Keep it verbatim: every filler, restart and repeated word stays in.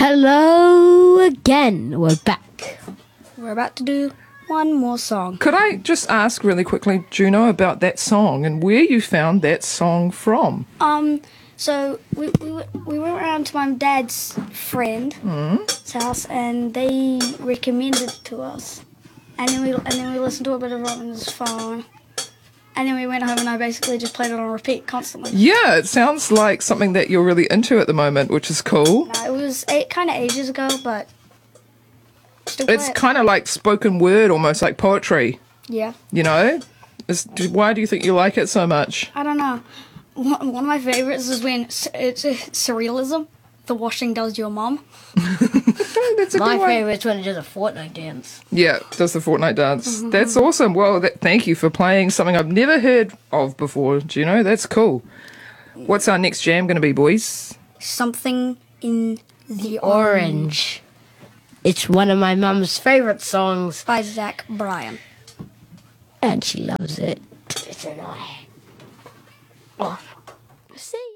Hello again. We're back. We're about to do one more song. Could I just ask really quickly, Juno, about that song and where you found that song from? Um, so we we, w- we went around to my dad's friend's house, and they recommended it to us. And then we and then we listened to a bit of it on his phone. And then we went home, and I basically just played it on repeat constantly. Yeah, it sounds like something that you're really into at the moment, which is cool. No, it was eight, kind of ages ago, but still play It's it. kind of like spoken word, almost like poetry, Yeah. you know? It's, why do you think you like it so much? I don't know. One, one of my favorites is when s- it's uh, surrealism. The washing does your mum. That's a My good one. favourite's when it does a Fortnite dance. Yeah, does the Fortnite dance. That's awesome. Well, that, thank you for playing something I've never heard of before, Juno. That's cool. What's our next jam going to be, boys? Something in the Orange. It's one of my mum's favourite songs, by Zach Bryan. and she loves it. It's an eye. Oh. See?